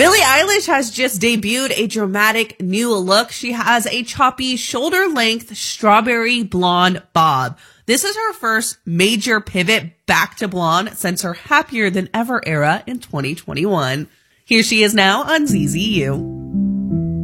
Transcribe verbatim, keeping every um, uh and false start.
Billie Eilish has just debuted a dramatic new look. She has a choppy shoulder-length strawberry blonde bob. This is her first major pivot back to blonde since her Happier Than Ever era in twenty twenty-one. Here she is now on Z Z U.